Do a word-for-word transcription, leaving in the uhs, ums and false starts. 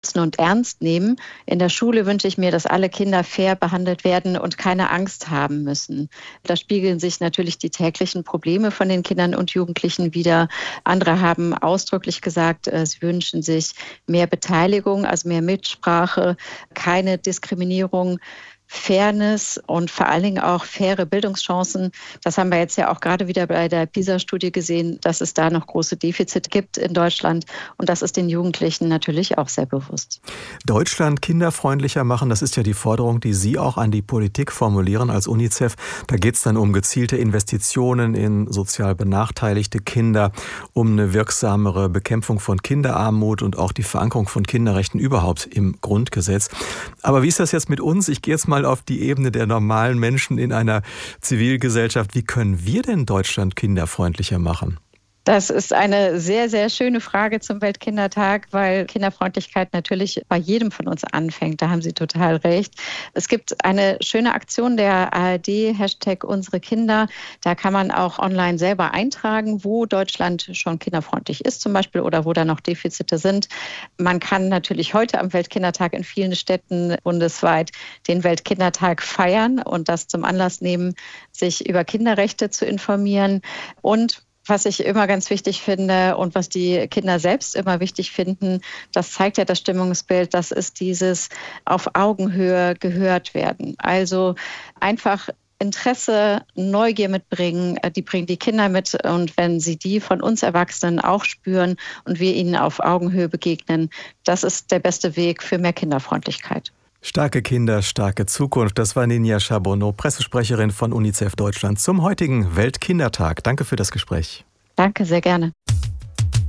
und ernst nehmen. In der Schule wünsche ich mir, dass alle Kinder fair behandelt werden und keine Angst haben müssen. Da spiegeln sich natürlich die täglichen Probleme von den Kindern und Jugendlichen wider. Andere haben ausdrücklich gesagt, sie wünschen sich mehr Beteiligung, also mehr Mitsprache, keine Diskriminierung, Fairness und vor allen Dingen auch faire Bildungschancen. Das haben wir jetzt ja auch gerade wieder bei der PISA-Studie gesehen, dass es da noch große Defizite gibt in Deutschland. Und das ist den Jugendlichen natürlich auch sehr bewusst. Deutschland kinderfreundlicher machen, das ist ja die Forderung, die Sie auch an die Politik formulieren als UNICEF. Da geht es dann um gezielte Investitionen in sozial benachteiligte Kinder, um eine wirksamere Bekämpfung von Kinderarmut und auch die Verankerung von Kinderrechten überhaupt im Grundgesetz. Aber wie ist das jetzt mit uns? Ich gehe jetzt mal auf die Ebene der normalen Menschen in einer Zivilgesellschaft. Wie können wir denn Deutschland kinderfreundlicher machen? Das ist eine sehr, sehr schöne Frage zum Weltkindertag, weil Kinderfreundlichkeit natürlich bei jedem von uns anfängt. Da haben Sie total recht. Es gibt eine schöne Aktion der A R D, Hashtag unsere Kinder. Da kann man auch online selber eintragen, wo Deutschland schon kinderfreundlich ist zum Beispiel oder wo da noch Defizite sind. Man kann natürlich heute am Weltkindertag in vielen Städten bundesweit den Weltkindertag feiern und das zum Anlass nehmen, sich über Kinderrechte zu informieren. Und was ich immer ganz wichtig finde und was die Kinder selbst immer wichtig finden, das zeigt ja das Stimmungsbild, das ist dieses auf Augenhöhe gehört werden. Also einfach Interesse, Neugier mitbringen, die bringen die Kinder mit. Und wenn sie die von uns Erwachsenen auch spüren und wir ihnen auf Augenhöhe begegnen, das ist der beste Weg für mehr Kinderfreundlichkeit. Starke Kinder, starke Zukunft. Das war Ninja Charbonneau, Pressesprecherin von UNICEF Deutschland zum heutigen Weltkindertag. Danke für das Gespräch. Danke, sehr gerne.